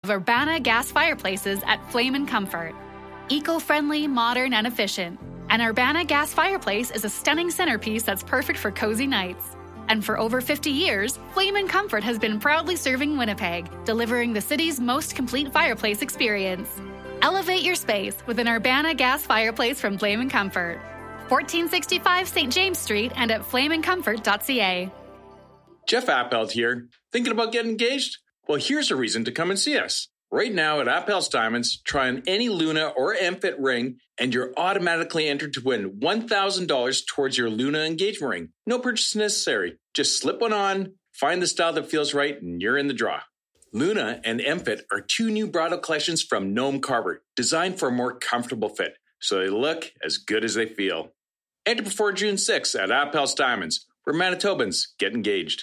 of Urbana gas fireplaces at Flame & Comfort. Eco-friendly, modern, and efficient. An Urbana gas fireplace is a stunning centerpiece that's perfect for cozy nights. And for over 50 years, Flame & Comfort has been proudly serving Winnipeg, delivering the city's most complete fireplace experience. Elevate your space with an Urbana gas fireplace from Flame & Comfort. 1465 St. James Street and at flameandcomfort.ca. Jeff Appelt here. Thinking about getting engaged? Well, here's a reason to come and see us. Right now at Appel's Diamonds, try on any Luna or MFit ring and you're automatically entered to win $1,000 towards your Luna engagement ring. No purchase necessary. Just slip one on, find the style that feels right, and you're in the draw. Luna and MFit are two new bridal collections from Noam Carver, designed for a more comfortable fit, so they look as good as they feel. Enter before June 6th at Appel's Diamonds, where Manitobans get engaged.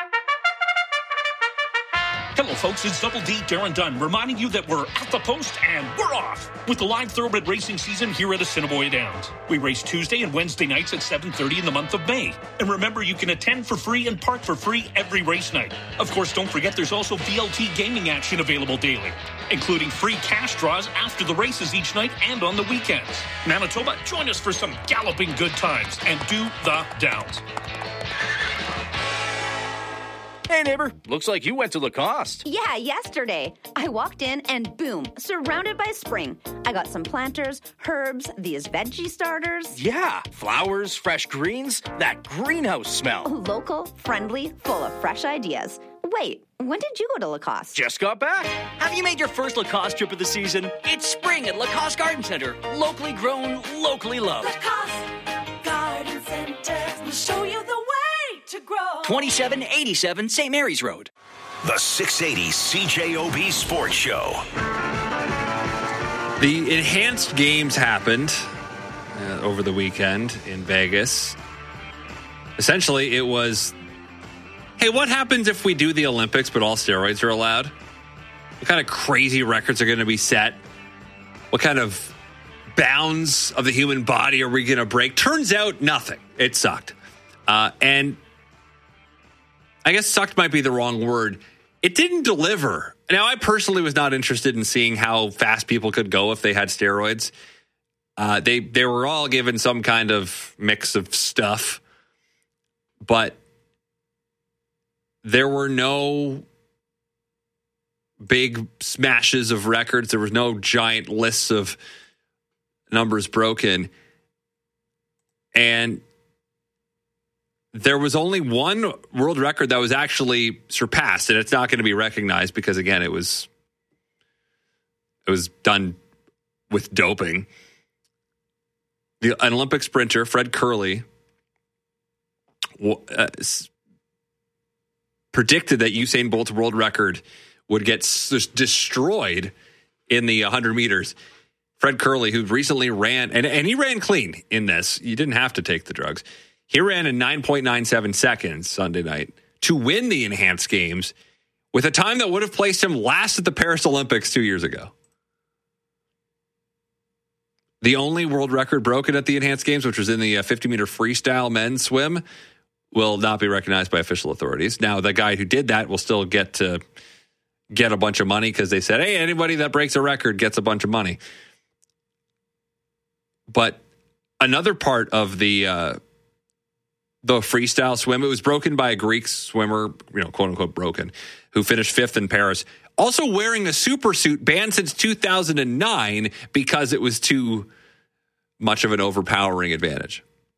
Hello, folks. It's Double D, Darren Dunn, reminding you that we're at the post and we're off with the live thoroughbred racing season here at Assiniboia Downs. We race Tuesday and Wednesday nights at 7:30 in the month of May. And remember, you can attend for free and park for free every race night. Of course, don't forget there's also VLT gaming action available daily, including free cash draws after the races each night and on the weekends. Manitoba, join us for some galloping good times and do the Downs. Hey, neighbor. Looks like you went to Lacoste. Yeah, yesterday. I walked in and boom, surrounded by spring. I got some planters, herbs, these veggie starters. Yeah, flowers, fresh greens, that greenhouse smell. Local, friendly, full of fresh ideas. Wait, when did you go to Lacoste? Just got back. Have you made your first Lacoste trip of the season? It's spring at Lacoste Garden Center. Locally grown, locally loved. Lacoste Garden Center will show you the way to grow. 2787 St. Mary's Road. The 680 CJOB Sports Show. The enhanced games happened over the weekend in Vegas. Essentially, it was, hey, what happens if we do the Olympics but all steroids are allowed? What kind of crazy records are going to be set? What kind of bounds of the human body are we going to break? Turns out nothing. It sucked. And I guess sucked might be the wrong word. It didn't deliver. Now, I personally was not interested in seeing how fast people could go if they had steroids. They were all given some kind of mix of stuff, but there were no big smashes of records. There was no giant lists of numbers broken. And there was only one world record that was actually surpassed, and it's not going to be recognized because, again, it was done with doping. An Olympic sprinter, Fred Kerley, predicted that Usain Bolt's world record would get destroyed in the 100 meters. Fred Kerley, who recently ran, and he ran clean in this. You didn't have to take the drugs. He ran in 9.97 seconds Sunday night to win the enhanced games with a time that would have placed him last at the Paris Olympics 2 years ago. The only world record broken at the enhanced games, which was in the 50-meter freestyle men's swim, will not be recognized by official authorities. Now, the guy who did that will still get a bunch of money because they said, hey, anybody that breaks a record gets a bunch of money. But another part of the freestyle swim, it was broken by a Greek swimmer, quote unquote broken, who finished fifth in Paris. Also wearing a super suit banned since 2009 because it was too much of an overpowering advantage.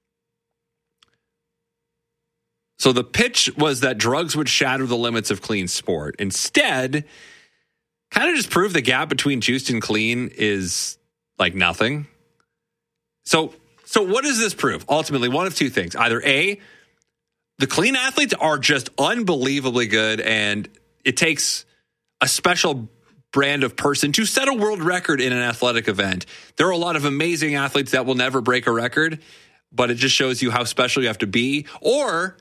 So the pitch was that drugs would shatter the limits of clean sport. Instead, kind of just prove the gap between juiced and clean is like nothing. So what does this prove? Ultimately, one of two things. Either A, the clean athletes are just unbelievably good, and it takes a special brand of person to set a world record in an athletic event. There are a lot of amazing athletes that will never break a record, but it just shows you how special you have to be. Or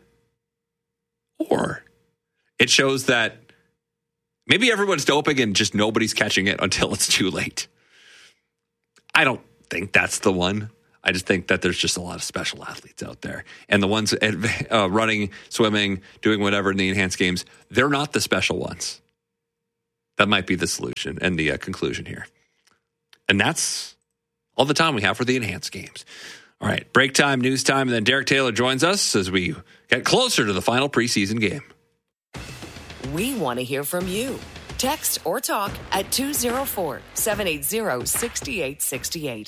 it shows that maybe everyone's doping and just nobody's catching it until it's too late. I don't think that's the one. I just think that there's just a lot of special athletes out there. And the ones running, swimming, doing whatever in the enhanced games, they're not the special ones. That might be the solution and the conclusion here. And that's all the time we have for the enhanced games. All right, break time, news time, and then Derek Taylor joins us as we get closer to the final preseason game. We want to hear from you. Text or talk at 204-780-6868.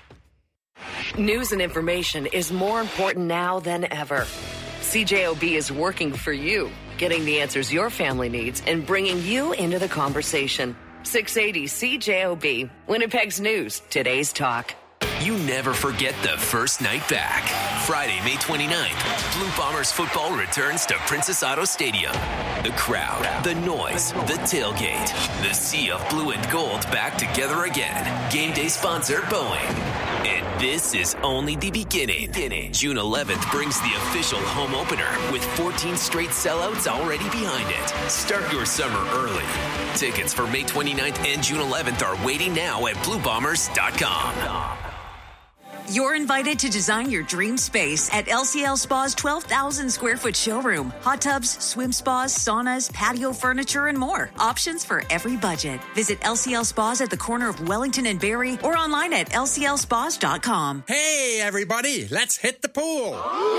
News and information is more important now than ever. CJOB is working for you, getting the answers your family needs and bringing you into the conversation. 680 CJOB, Winnipeg's news, today's talk. You never forget the first night back. Friday, May 29th, Blue Bombers football returns to Princess Auto Stadium. The crowd, the noise, the tailgate, the sea of blue and gold back together again. Game day sponsor, Boeing. And this is only the beginning. June 11th brings the official home opener with 14 straight sellouts already behind it. Start your summer early. Tickets for May 29th and June 11th are waiting now at BlueBombers.com. You're invited to design your dream space at LCL Spa's 12,000 square foot showroom. Hot tubs, swim spas, saunas, patio furniture, and more. Options for every budget. Visit LCL Spas at the corner of Wellington and Barrie or online at lclspas.com. Hey, everybody, let's hit the pool.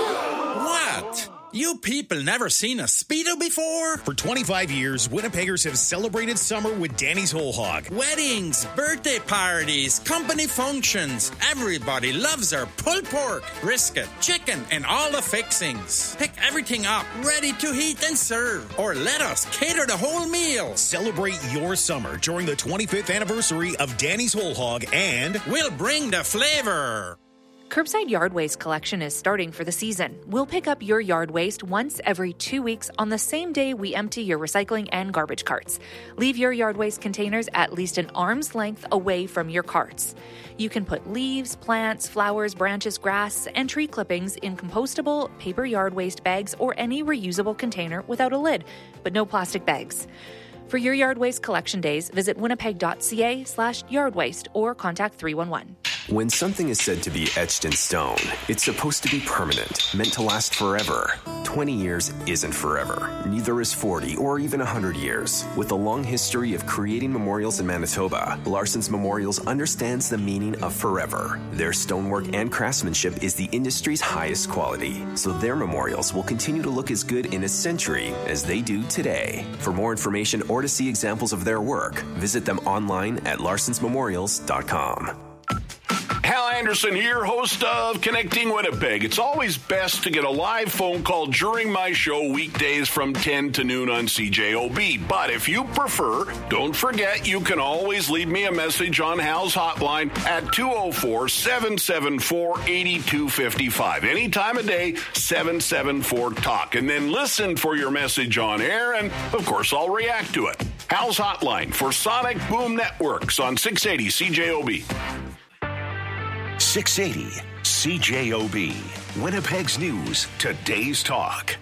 What? You people never seen a Speedo before? For 25 years, Winnipeggers have celebrated summer with Danny's Whole Hog. Weddings, birthday parties, company functions. Everybody loves our pulled pork, brisket, chicken, and all the fixings. Pick everything up, ready to heat and serve. Or let us cater the whole meal. Celebrate your summer during the 25th anniversary of Danny's Whole Hog, and we'll bring the flavor. Curbside yard waste collection is starting for the season. We'll pick up your yard waste once every 2 weeks on the same day we empty your recycling and garbage carts. Leave your yard waste containers at least an arm's length away from your carts. You can put leaves, plants, flowers, branches, grass, and tree clippings in compostable paper yard waste bags or any reusable container without a lid, but no plastic bags. For your yard waste collection days, visit winnipeg.ca/yardwaste or contact 311. When something is said to be etched in stone, it's supposed to be permanent, meant to last forever. 20 years isn't forever. Neither is 40 or even 100 years. With a long history of creating memorials in Manitoba, Larson's Memorials understands the meaning of forever. Their stonework and craftsmanship is the industry's highest quality, so their memorials will continue to look as good in a century as they do today. For more information or to see examples of their work, visit them online at larsonsmemorials.com. Hal Anderson here, host of Connecting Winnipeg. It's always best to get a live phone call during my show weekdays from 10 to noon on CJOB. But if you prefer, don't forget you can always leave me a message on Hal's hotline at 204-774-8255. Any time of day, 774-TALK. And then listen for your message on air, and of course I'll react to it. Hal's hotline for Sonic Boom Networks on 680 CJOB. 680 CJOB, Winnipeg's news, today's talk.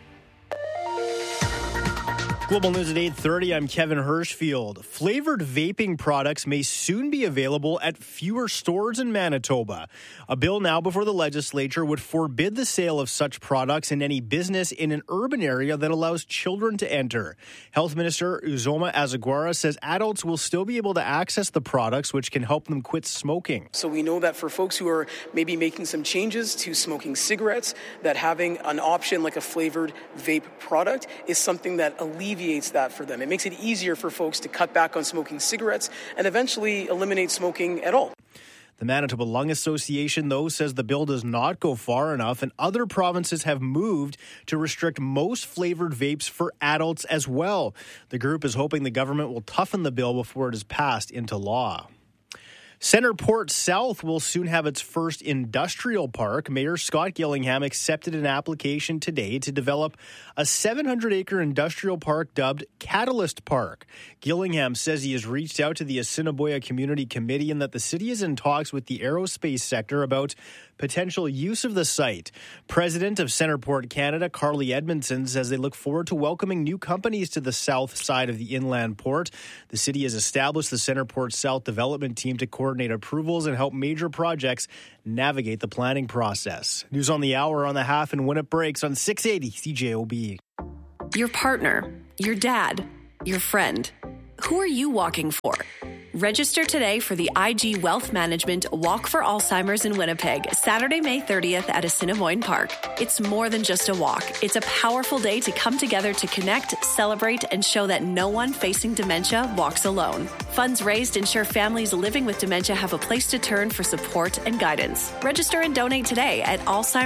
Global News at 8:30, I'm Kevin Hirschfield. Flavored vaping products may soon be available at fewer stores in Manitoba. A bill now before the legislature would forbid the sale of such products in any business in an urban area that allows children to enter. Health Minister Uzoma Azaguara says adults will still be able to access the products, which can help them quit smoking. So we know that for folks who are maybe making some changes to smoking cigarettes, that having an option like a flavored vape product is something that alleviates that for them. It makes it easier for folks to cut back on smoking cigarettes and eventually eliminate smoking at all. The Manitoba Lung Association, though, says the bill does not go far enough, and other provinces have moved to restrict most flavored vapes for adults as well. The group is hoping the government will toughen the bill before it is passed into law. Centerport South will soon have its first industrial park. Mayor Scott Gillingham accepted an application today to develop a 700-acre industrial park dubbed Catalyst Park. Gillingham says he has reached out to the Assiniboia Community Committee and that the city is in talks with the aerospace sector about potential use of the site. President of Centerport Canada, Carly Edmondson, says they look forward to welcoming new companies to the south side of the inland port. The city has established the Centerport South development team to coordinate approvals and help major projects navigate the planning process. News on the hour, on the half, and when it breaks on 680 CJOB. Your partner, your dad, your friend. Who are you walking for? Register today for the IG Wealth Management Walk for Alzheimer's in Winnipeg, Saturday, May 30th at Assiniboine Park. It's more than just a walk. It's a powerful day to come together to connect, celebrate, and show that no one facing dementia walks alone. Funds raised ensure families living with dementia have a place to turn for support and guidance. Register and donate today at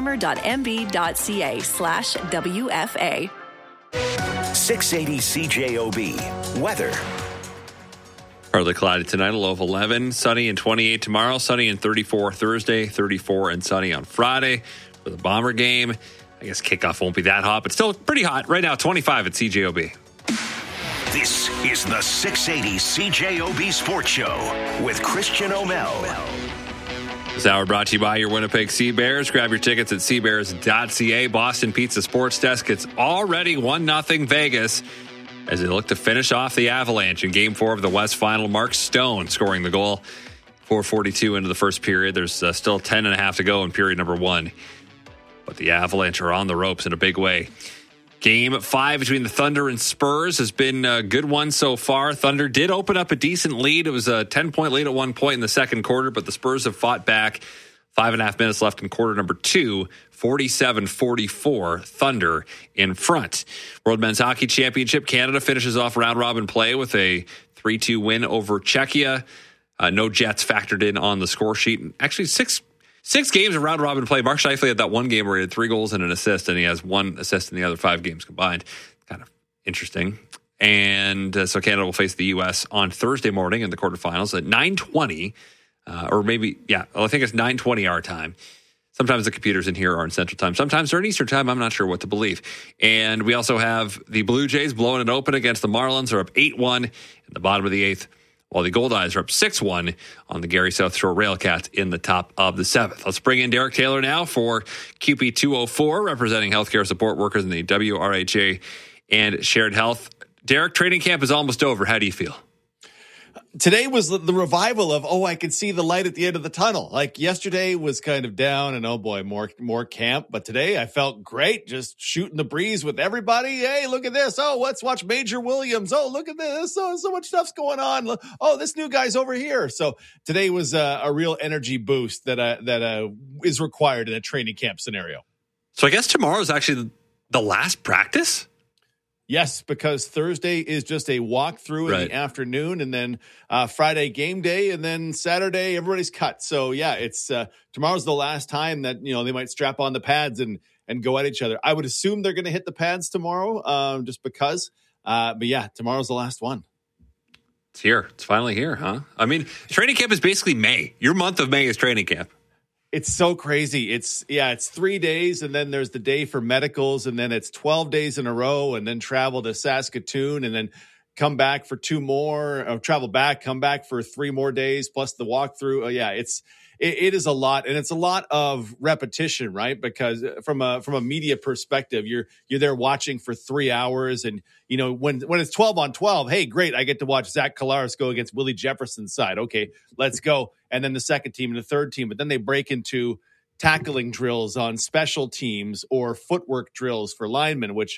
alzheimer.mb.ca/WFA. 680 CJOB. Weather. Partly cloudy tonight, a low of 11. Sunny and 28 tomorrow. Sunny and 34 Thursday. 34 and sunny on Friday for the Bomber game. I guess kickoff won't be that hot, but still pretty hot. Right now, 25 at CJOB. This is the 680 CJOB Sports Show with Christian O'Mel. This hour brought to you by your Winnipeg Sea Bears. Grab your tickets at seabears.ca. Boston Pizza Sports Desk. It's already 1-0 Vegas as they look to finish off the Avalanche in Game 4 of the West Final. Mark Stone scoring the goal. 4:42 into the first period. There's still 10 and a half to go in period number 1. But the Avalanche are on the ropes in a big way. Game 5 between the Thunder and Spurs has been a good one so far. Thunder did open up a decent lead. It was a 10-point lead at one point in the second quarter, but the Spurs have fought back. 5.5 minutes left in quarter number 2. 47-44, Thunder in front. World Men's Hockey Championship, Canada finishes off round-robin play with a 3-2 win over Czechia. No Jets factored in on the score sheet. Actually, six games of round-robin play. Mark Scheifele had that one game where he had 3 goals and an assist, and he has 1 assist in the other 5 games combined. Kind of interesting. And so Canada will face the U.S. on Thursday morning in the quarterfinals at 9:20, or maybe, I think it's 9:20 our time. Sometimes the computers in here are in Central Time. Sometimes they're in Eastern Time. I'm not sure what to believe. And we also have the Blue Jays blowing it open against the Marlins. They're up 8-1 in the bottom of the 8th, while the Goldeyes are up 6-1 on the Gary South Shore Railcats in the top of the 7th. Let's bring in Derek Taylor now for QP 204, representing healthcare support workers in the WRHA and Shared Health. Derek, training camp is almost over. How do you feel? Today was the revival of, I can see the light at the end of the tunnel. Like yesterday was kind of down and, more camp. But today I felt great, just shooting the breeze with everybody. Hey, look at this. Oh, let's watch Major Williams. Oh, look at this. Oh, so much stuff's going on. Oh, this new guy's over here. So today was a real energy boost that is required in a training camp scenario. So I guess tomorrow is actually the last practice? Yes, because Thursday is just a walkthrough in the afternoon, and then Friday game day, and then Saturday everybody's cut. So it's tomorrow's the last time that they might strap on the pads and go at each other. I would assume they're going to hit the pads tomorrow, just because. But tomorrow's the last one. It's here. It's finally here, huh? I mean, training camp is basically May. Your month of May is training camp. It's so crazy. It's 3 days, and then there's the day for medicals, and then it's 12 days in a row, and then travel to Saskatoon, and then come back for 2 more, or travel back, come back for 3 more days, plus the walkthrough. It is a lot, and it's a lot of repetition, right? Because from a media perspective, you're there watching for 3 hours, and when it's 12 on 12, hey, great, I get to watch Zach Collaros go against Willie Jefferson's side. Okay, let's go. And then the second team and the third team, but then they break into tackling drills on special teams or footwork drills for linemen, which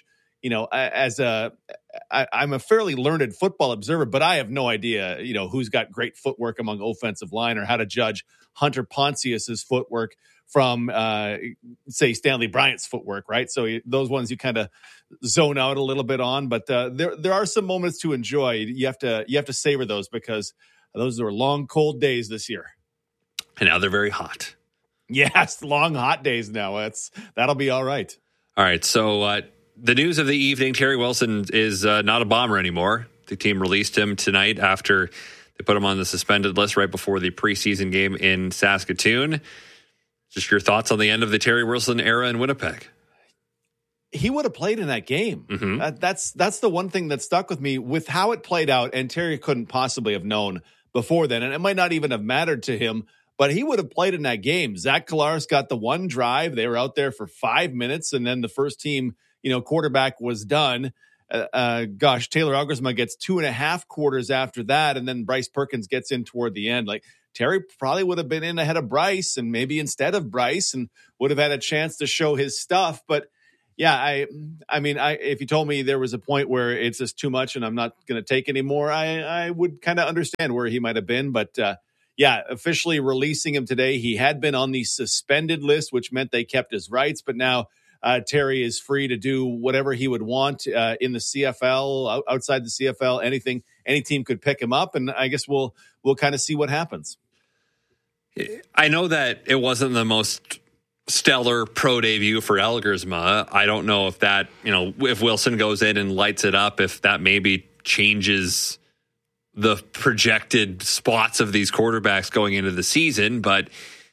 I'm a fairly learned football observer, but I have no idea, who's got great footwork among offensive line or how to judge Hunter Pontius's footwork from, say, Stanley Bryant's footwork, right? So those ones you kind of zone out a little bit on, but there are some moments to enjoy. You have to savor those because those are long, cold days this year. And now they're very hot. Yes, long, hot days now. That'll be all right. All right, so the news of the evening, Terry Wilson is not a Bomber anymore. The team released him tonight after they put him on the suspended list right before the preseason game in Saskatoon. Just your thoughts on the end of the Terry Wilson era in Winnipeg? He would have played in that game. Mm-hmm. That's the one thing that stuck with me with how it played out, and Terry couldn't possibly have known before then, and it might not even have mattered to him, but he would have played in that game. Zach Collaros got the one drive. They were out there for 5 minutes, and then the first team quarterback was done. Taylor Augersma gets 2.5 quarters after that, and then Bryce Perkins gets in toward the end. Like, Terry probably would have been in ahead of Bryce and maybe instead of Bryce and would have had a chance to show his stuff. But I mean, if you told me there was a point where it's just too much and I'm not going to take anymore, I would kind of understand where he might have been. But officially releasing him today. He had been on the suspended list, which meant they kept his rights. But now Terry is free to do whatever he would want in the CFL, outside the CFL, anything. Any team could pick him up, and I guess we'll kind of see what happens. I know that it wasn't the most stellar pro debut for Elgersma. I don't know if that, if Wilson goes in and lights it up, if that maybe changes the projected spots of these quarterbacks going into the season. But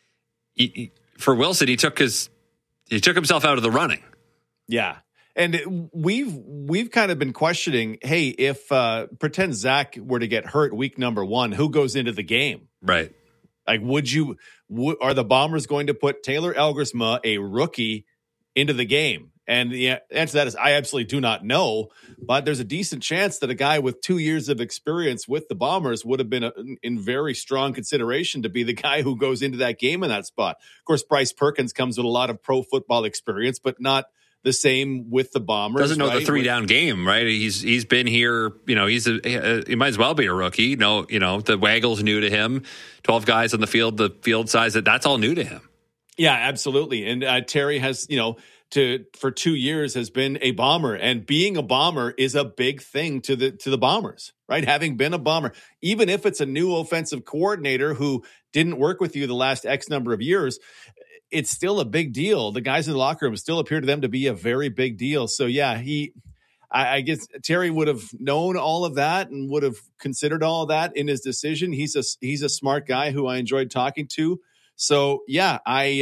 for Wilson, he took himself out of the running. Yeah. And we've kind of been questioning, hey, if pretend Zach were to get hurt week number 1, who goes into the game? Right. Like, are the Bombers going to put Taylor Elgersma, a rookie, into the game? And the answer to that is I absolutely do not know, but there's a decent chance that a guy with 2 years of experience with the Bombers would have been in very strong consideration to be the guy who goes into that game in that spot. Of course, Bryce Perkins comes with a lot of pro football experience, but not the same with the Bombers. Doesn't know the 3-down game, right? He's been here. He might as well be a rookie. The Waggle's new to him. 12 guys on the field. The field size that's all new to him. Yeah, absolutely. And Terry has for 2 years has been a Bomber, and being a Bomber is a big thing to the Bombers, right? Having been a Bomber, even if it's a new offensive coordinator who didn't work with you the last X number of years, it's still a big deal. The guys in the locker room still appear to them to be a very big deal. So yeah, I guess Terry would have known all of that and would have considered all of that in his decision. He's a smart guy who I enjoyed talking to. So yeah,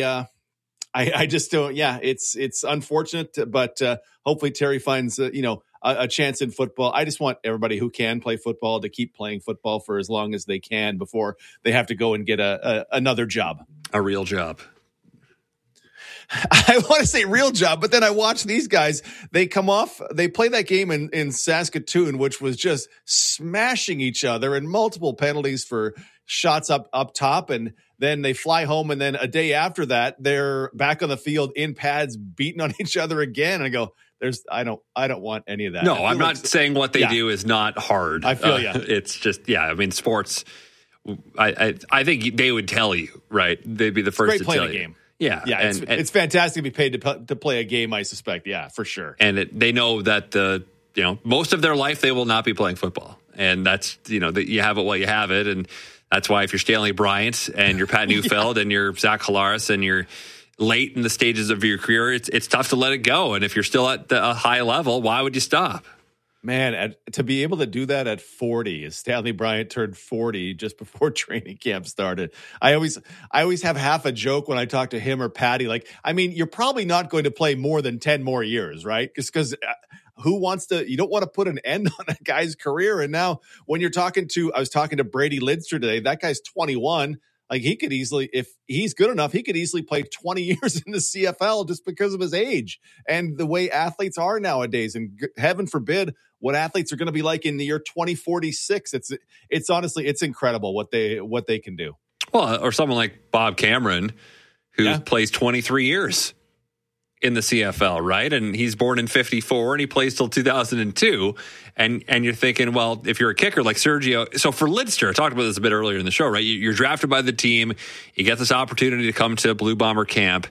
I just don't. Yeah, it's unfortunate, but hopefully Terry finds a chance in football. I just want everybody who can play football to keep playing football for as long as they can before they have to go and get another job, a real job. I want to say real job, but then I watch these guys. They play that game in Saskatoon, which was just smashing each other and multiple penalties for shots up top. And then they fly home. And then a day after that, they're back on the field in pads, beating on each other again. And I go, I don't want any of that. No, I'm not saying what they do is not hard. I feel it's just, sports. I think they would tell you, right? They'd be the first to tell you. Game. Yeah, it's fantastic to be paid to play a game, I suspect. Yeah, for sure. And they know that most of their life they will not be playing football, and that's that you have it while you have it, and that's why if you're Stanley Bryant and you're Pat Neufeld and you're Zach Collaros and you're late in the stages of your career, it's tough to let it go. And if you're still at a high level, why would you stop? Man, to be able to do that at 40, as Stanley Bryant turned 40 just before training camp started. I always have half a joke when I talk to him or Patty. Like, I mean, you're probably not going to play more than 10 more years, right? Because you don't want to put an end on a guy's career. And now when I was talking to Brady Lidster today, that guy's 21. Like, he could easily, if he's good enough, he could easily play 20 years in the CFL just because of his age and the way athletes are nowadays. And heaven forbid what athletes are going to be like in the year 2046. It's honestly, it's incredible what they can do. Well, or someone like Bob Cameron, who plays 23 years in the CFL, right? And he's born in 54 and he plays till 2002. And you're thinking, well, if you're a kicker like Sergio, so for Lidster, I talked about this a bit earlier in the show, right? You're drafted by the team, you get this opportunity to come to Blue Bomber camp,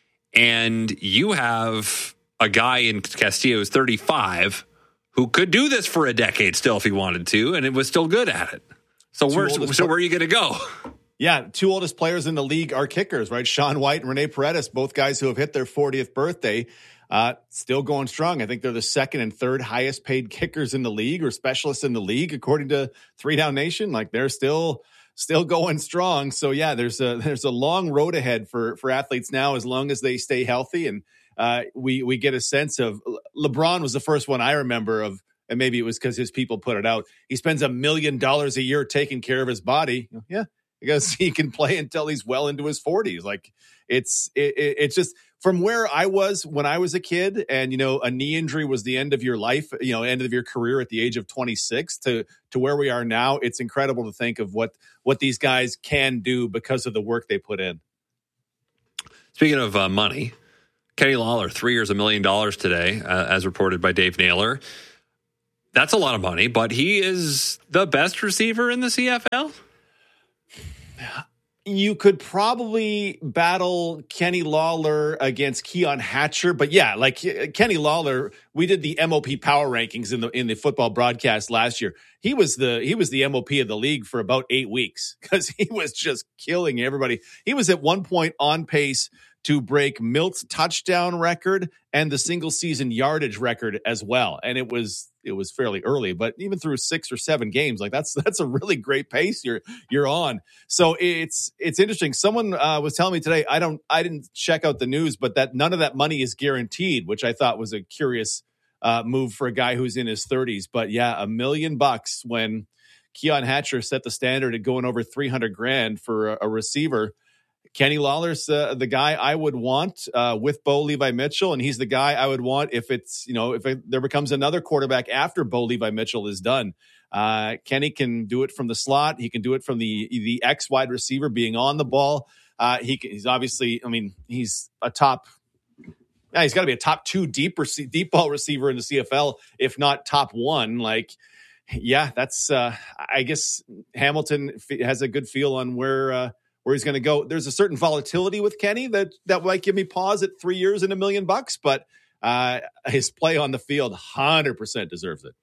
and you have a guy in Castillo who's 35 who could do this for a decade still if he wanted to, and it was still good at it. So where are you going to go? Yeah, two oldest players in the league are kickers, right? Sean White and Rene Paredes, both guys who have hit their 40th birthday, still going strong. I think they're the second and third highest paid kickers in the league or specialists in the league, according to 3 Down Nation. Like, they're still going strong. So yeah, there's a long road ahead for athletes now, as long as they stay healthy. And we get a sense of LeBron was the first one I remember of, and maybe it was because his people put it out. He spends $1 million a year taking care of his body. Yeah. Because he can play until he's well into his 40s. Like, it's just from where I was when I was a kid, and a knee injury was the end of your life, end of your career at the age of 26 to where we are now. It's incredible to think of what these guys can do because of the work they put in. Speaking of money, Kenny Lawler, 3 years, $1 million today, as reported by Dave Naylor. That's a lot of money, but he is the best receiver in the CFL? You could probably battle Kenny Lawler against Keon Hatcher, but yeah, like Kenny Lawler, we did the MOP power rankings in the football broadcast last year. He was the MOP of the league for about 8 weeks because he was just killing everybody. He was at one point on pace to break Milt's touchdown record and the single season yardage record as well. And it was fairly early, but even through 6 or 7 games, like that's a really great pace you're on. So it's interesting. Someone was telling me today, I didn't check out the news, but that none of that money is guaranteed, which I thought was a curious move for a guy who's in his 30s. But yeah, $1 million when Keon Hatcher set the standard at going over $300,000 for a receiver. Kenny Lawler's the guy I would want with Bo Levi Mitchell, and he's the guy I would want if there becomes another quarterback after Bo Levi Mitchell is done. Kenny can do it from the slot. He can do it from the X wide receiver being on the ball. He's obviously, he's a top. Yeah, he's got to be a top 2 deep ball receiver in the CFL, if not top 1. Like, yeah, that's. I guess Hamilton has a good feel on where he's going to go. There's a certain volatility with Kenny that might give me pause at 3 years and $1 million, but his play on the field 100% deserves it.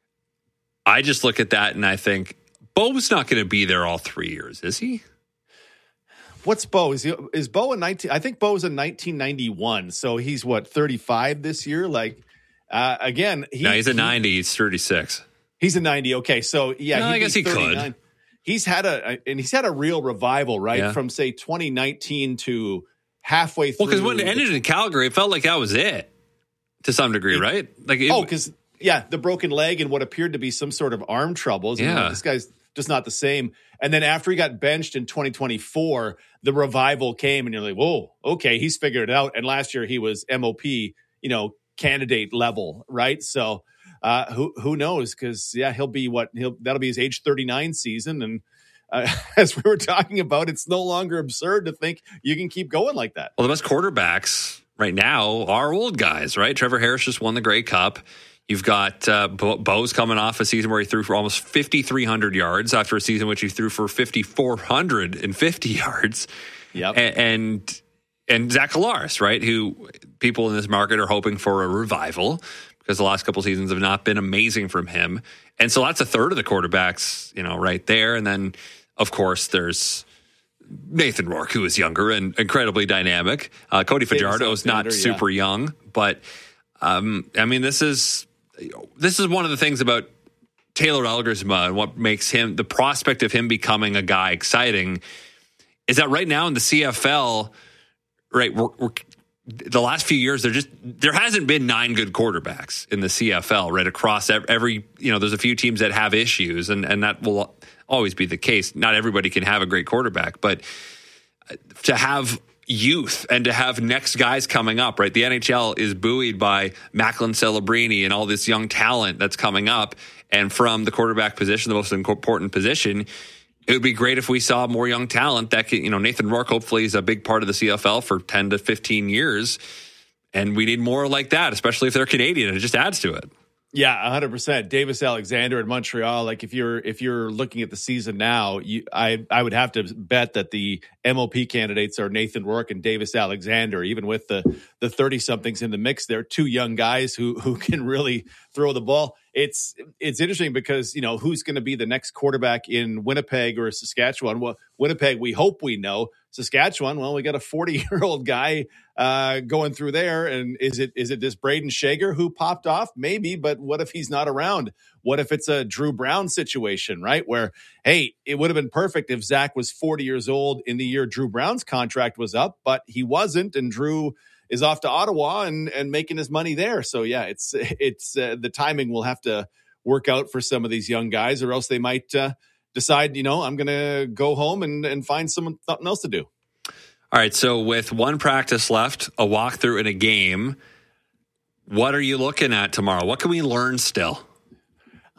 I just look at that and I think Bo's not going to be there all 3 years, is he? What's Bo? Is Bo a 19? I think Bo's a 1991, so he's what 35 this year. Like again, he's a 90. He's 36. He's a 90. Okay, so yeah, I guess he could. He's had a real revival, right? Yeah. From say 2019 to halfway through. Well, because when it ended in Calgary, it felt like that was it to some degree, right? Like because the broken leg and what appeared to be some sort of arm troubles. Yeah, this guy's just not the same. And then after he got benched in 2024, the revival came, and you're like, whoa, okay, he's figured it out. And last year he was MOP, candidate level, right? So. Who knows? Because that'll be his age 39 season, and as we were talking about, it's no longer absurd to think you can keep going like that. Well, the best quarterbacks right now are old guys, right? Trevor Harris just won the Grey Cup. You've got Bo's coming off a season where he threw for almost 5,300 yards after a season which he threw for 5,450 yards. Yep, and Zach Collaros, right? Who people in this market are hoping for a revival, because the last couple seasons have not been amazing from him. And so that's a third of the quarterbacks, right there. And then, of course, there's Nathan Rourke, who is younger and incredibly dynamic. Cody Fajardo is not super young. But, this is one of the things about Taylor Elgersma and what makes him, the prospect of him becoming a guy exciting, is that right now in the CFL, right, we're the last few years, there hasn't been 9 good quarterbacks in the CFL, right? Across every, there's a few teams that have issues, and that will always be the case. Not everybody can have a great quarterback, but to have youth and to have next guys coming up, right? The NHL is buoyed by Macklin Celebrini and all this young talent that's coming up. And from the quarterback position, the most important position, it would be great if we saw more young talent that could, Nathan Rourke hopefully is a big part of the CFL for 10 to 15 years. And we need more like that, especially if they're Canadian. It just adds to it. Yeah, 100%. Davis Alexander in Montreal. Like if you're looking at the season now, I would have to bet that the MOP candidates are Nathan Rourke and Davis Alexander. Even with the 30-somethings in the mix, they're 2 young guys who can really throw the ball. It's interesting because who's going to be the next quarterback in Winnipeg or Saskatchewan? Well, Winnipeg, we hope we know. Saskatchewan, well, we got a 40-year-old guy going through there, and is it this Braden Shager who popped off? Maybe, but what if he's not around? What if it's a Drew Brown situation, right? Where, hey, it would have been perfect if Zach was 40 years old in the year Drew Brown's contract was up, but he wasn't, and Drew is off to Ottawa and making his money there. So yeah, it's the timing will have to work out for some of these young guys, or else they might decide, I'm going to go home and find something else to do. All right. So with one practice left, a walkthrough in a game, what are you looking at tomorrow? What can we learn still?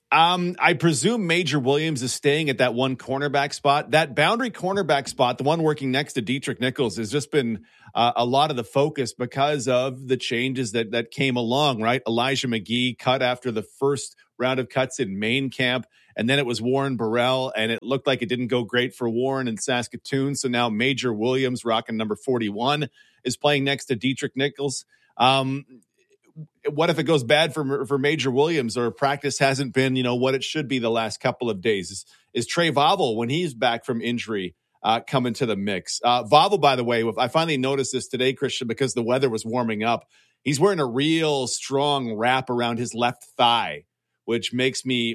I presume Major Williams is staying at that one cornerback spot. That boundary cornerback spot, the one working next to Dietrich Nichols, has just been a lot of the focus because of the changes that came along, right? Elijah McGee cut after the first round of cuts in main camp, and then it was Warren Burrell, and it looked like it didn't go great for Warren in Saskatoon. So now Major Williams, rocking number 41, is playing next to Dietrich Nichols. What if it goes bad for Major Williams, or practice hasn't been, what it should be the last couple of days? Is Trey Vavell, when he's back from injury, coming to the mix? Vavell, by the way, I finally noticed this today, Christian, because the weather was warming up. He's wearing a real strong wrap around his left thigh, which made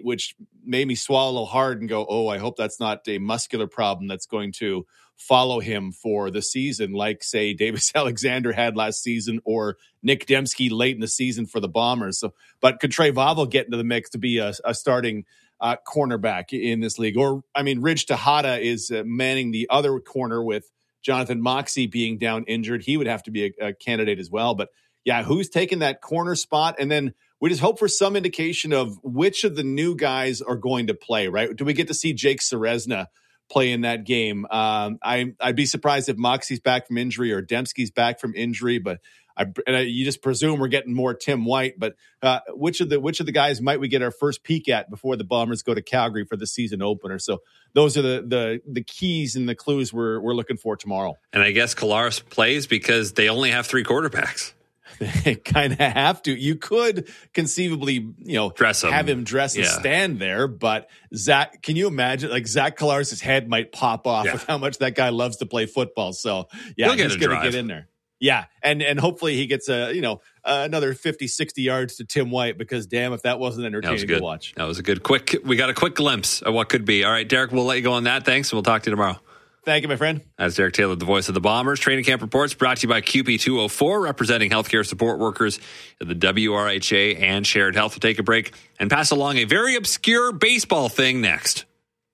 me swallow hard and go, oh, I hope that's not a muscular problem that's going to follow him for the season, like, say, Davis Alexander had last season, or Nick Dembski late in the season for the Bombers. But could Trey Vavell get into the mix to be a starting cornerback in this league? Or, Ridge Tejada is manning the other corner with Jonathan Moxey being down injured. He would have to be a candidate as well. But yeah, who's taking that corner spot? And then we just hope for some indication of which of the new guys are going to play, right? Do we get to see Jake Ceresna play in that game? I'd be surprised if Moxie's back from injury or Dembski's back from injury, but you just presume we're getting more Tim White. But which of the guys might we get our first peek at before the Bombers go to Calgary for the season opener? So those are the keys and the clues we're looking for tomorrow. And I guess Collaros plays because they only have 3 quarterbacks. They kind of have to. You could conceivably, dress him. Have him dress and stand there. But Zach, can you imagine? Like, Zach Collaros' head might pop off with how much that guy loves to play football. So yeah, he's going to get in there. Yeah, and hopefully he gets another 50, 60 yards to Tim White, because damn if that wasn't entertaining to watch. That was a good we got a quick glimpse of what could be. All right, Derek, we'll let you go on that. Thanks, and we'll talk to you tomorrow. Thank you, my friend. That's Derek Taylor, the voice of the Bombers. Training Camp Reports brought to you by QP204, representing healthcare support workers at the WRHA and Shared Health. We'll take a break and pass along a very obscure baseball thing next.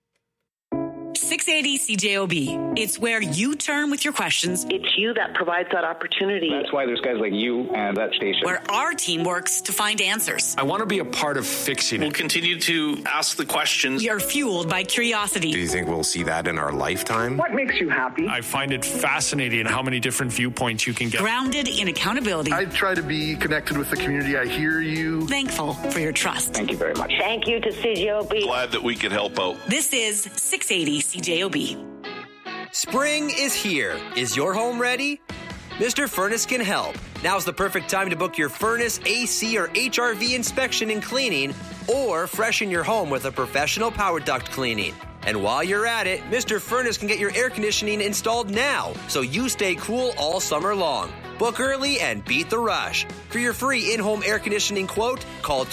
680 CJOB. It's where you turn with your questions. It's you that provides that opportunity. That's why there's guys like you and that station. Where our team works to find answers. I want to be a part of fixing it. We'll continue to ask the questions. We are fueled by curiosity. Do you think we'll see that in our lifetime? What makes you happy? I find it fascinating how many different viewpoints you can get. Grounded in accountability. I try to be connected with the community. I hear you. Thankful for your trust. Thank you very much. Thank you to CJOB. Glad that we could help out. This is 680 CJOB. Spring is here. Is your home ready? Mr. Furnace can help. Now's the perfect time to book your furnace, AC, or HRV inspection and cleaning, or freshen your home with a professional power duct cleaning. And while you're at it, Mr. Furnace can get your air conditioning installed now, so you stay cool all summer long. Book early and beat the rush. For your free in-home air conditioning quote, call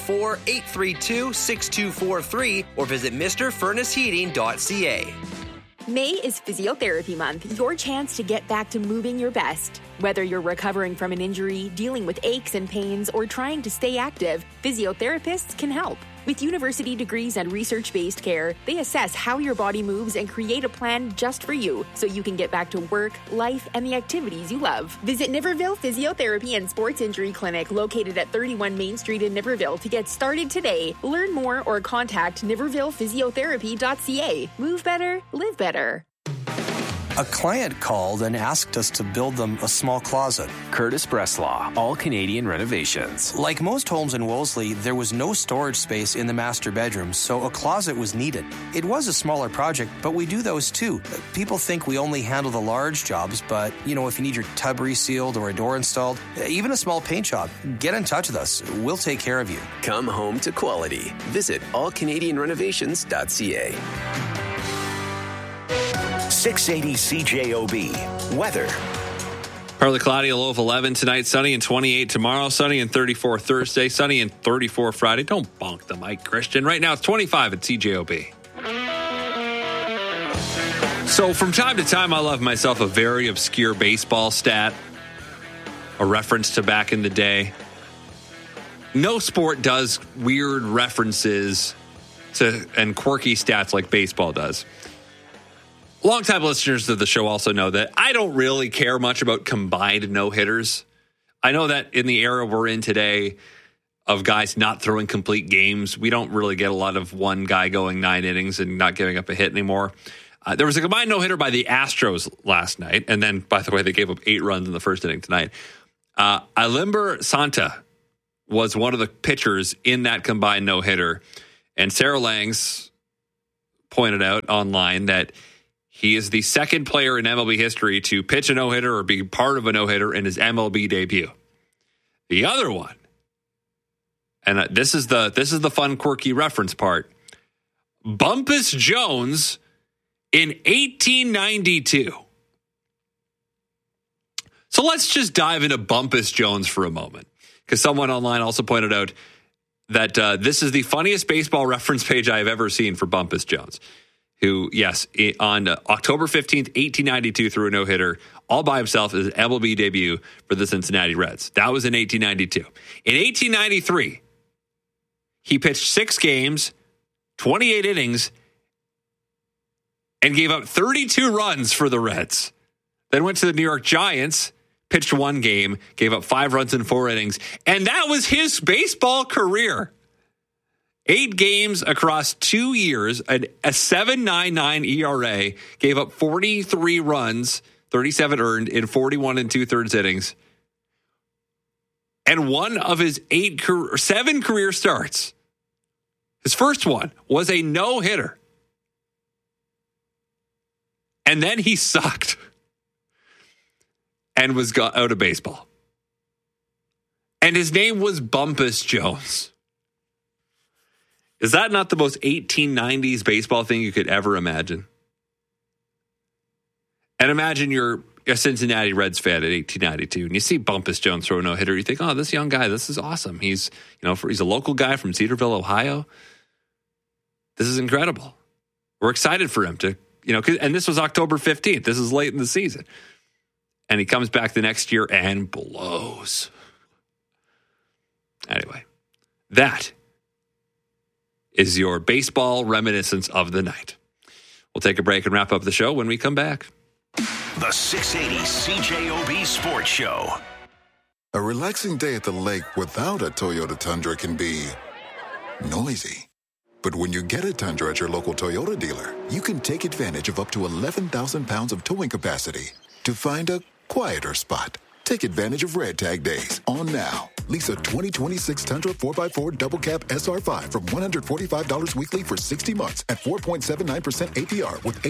204-832-6243 or visit MrFurnaceHeating.ca. May is Physiotherapy Month, your chance to get back to moving your best. Whether you're recovering from an injury, dealing with aches and pains, or trying to stay active, physiotherapists can help. With university degrees and research-based care, they assess how your body moves and create a plan just for you, so you can get back to work, life, and the activities you love. Visit Niverville Physiotherapy and Sports Injury Clinic, located at 31 Main Street in Niverville, to get started today. Learn more or contact nivervillephysiotherapy.ca. Move better, live better. A client called and asked us to build them a small closet. Curtis Breslaw, All Canadian Renovations. Like most homes in Wolseley, there was no storage space in the master bedroom, so a closet was needed. It was a smaller project, but we do those too. People think we only handle the large jobs, but, if you need your tub resealed or a door installed, even a small paint job, get in touch with us. We'll take care of you. Come home to quality. Visit allcanadianrenovations.ca. 680 CJOB. Weather. Partly cloudy, a low of 11 tonight, sunny and 28 tomorrow, sunny and 34 Thursday, sunny and 34 Friday. Don't bonk the mic, Christian. Right now it's 25 at CJOB. So from time to time, I love myself a very obscure baseball stat, a reference to back in the day. No sport does weird references to and quirky stats like baseball does. Longtime listeners of the show also know that I don't really care much about combined no-hitters. I know that in the era we're in today, of guys not throwing complete games. We don't really get a lot of one guy going 9 innings and not giving up a hit anymore. There was a combined no-hitter by the Astros last night. And then, by the way, they gave up 8 runs in the first inning tonight. Alimber Santa was one of the pitchers in that combined no-hitter. And Sarah Langs pointed out online that he is the second player in MLB history to pitch a no-hitter or be part of a no-hitter in his MLB debut. The other one, and this is the fun, quirky reference part, Bumpus Jones in 1892. So let's just dive into Bumpus Jones for a moment, because someone online also pointed out that this is the funniest baseball reference page I have ever seen for Bumpus Jones, who, yes, on October 15th, 1892, threw a no-hitter all by himself as an MLB debut for the Cincinnati Reds. That was in 1892. In 1893, he pitched 6 games, 28 innings, and gave up 32 runs for the Reds. Then went to the New York Giants, pitched 1 game, gave up 5 runs in 4 innings, and that was his baseball career. 8 games across 2 years, a 7.99 ERA, gave up 43 runs, 37 earned in 41 2/3 innings. And one of his 7 career starts, his first one, was a no-hitter. And then he sucked and was out of baseball. And his name was Bumpus Jones. Is that not the most 1890s baseball thing you could ever imagine? And imagine you're a Cincinnati Reds fan at 1892, and you see Bumpus Jones throw a no-hitter. You think, oh, this young guy, this is awesome. He's a local guy from Cedarville, Ohio. This is incredible. We're excited for him to, and this was October 15th. This is late in the season. And he comes back the next year and blows. Anyway, that is your baseball reminiscence of the night. We'll take a break and wrap up the show when we come back. The 680 CJOB Sports Show. A relaxing day at the lake without a Toyota Tundra can be noisy. But when you get a Tundra at your local Toyota dealer, you can take advantage of up to 11,000 pounds of towing capacity to find a quieter spot. Take advantage of Red Tag Days on now. Lease a 2026 Tundra 4x4 Double Cab SR5 from $145 weekly for 60 months at 4.79% APR with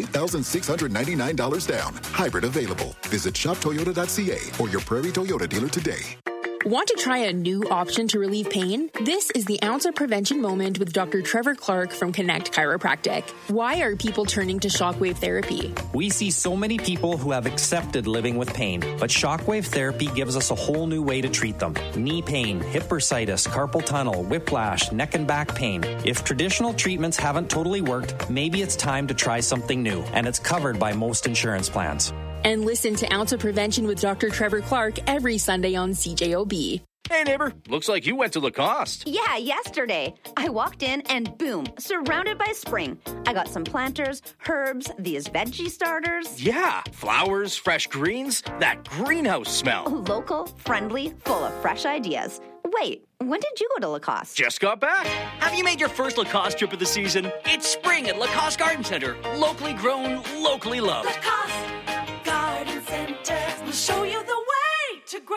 $8,699 down. Hybrid available. Visit shoptoyota.ca or your Prairie Toyota dealer today. Want to try a new option to relieve pain? This is the Ounce of Prevention Moment with Dr. Trevor Clark from Connect Chiropractic. Why are people turning to shockwave therapy? We see so many people who have accepted living with pain, but shockwave therapy gives us a whole new way to treat them. Knee pain, hip bursitis, carpal tunnel, whiplash, neck and back pain. If traditional treatments haven't totally worked, maybe it's time to try something new, and it's covered by most insurance plans. And listen to Ounce of Prevention with Dr. Trevor Clark every Sunday on CJOB. Hey, neighbor. Looks like you went to Lacoste. Yeah, yesterday. I walked in and boom, surrounded by spring. I got some planters, herbs, these veggie starters. Yeah, flowers, fresh greens, that greenhouse smell. Local, friendly, full of fresh ideas. Wait, when did you go to Lacoste? Just got back. Have you made your first Lacoste trip of the season? It's spring at Lacoste Garden Center. Locally grown, locally loved. Lacoste Garden Center will show you the way to grow.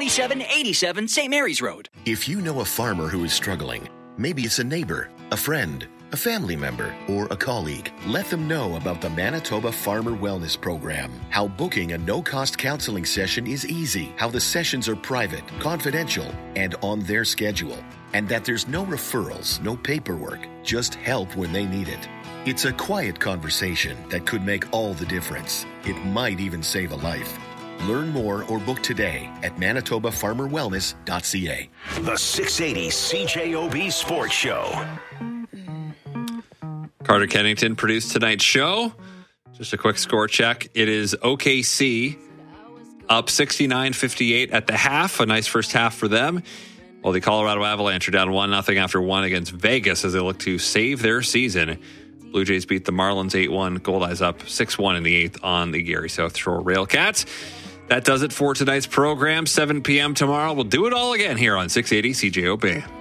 2787 St. Mary's Road. If you know a farmer who is struggling, maybe it's a neighbor, a friend, a family member, or a colleague, let them know about the Manitoba Farmer Wellness Program. How booking a no-cost counseling session is easy. How the sessions are private, confidential, and on their schedule. And that there's no referrals, no paperwork, just help when they need it. It's a quiet conversation that could make all the difference. It might even save a life. Learn more or book today at manitobafarmerwellness.ca. The 680 CJOB Sports Show. Carter Kennington produced tonight's show. Just a quick score check. It is OKC up 69-58 at the half. A nice first half for them. While the Colorado Avalanche are down 1-0 after 1 against Vegas as they look to save their season. Blue Jays beat the Marlins 8-1. Goldeyes up 6-1 in the 8th on the Gary South Shore Railcats. That does it for tonight's program. 7 p.m. tomorrow. We'll do it all again here on 680 CJOB.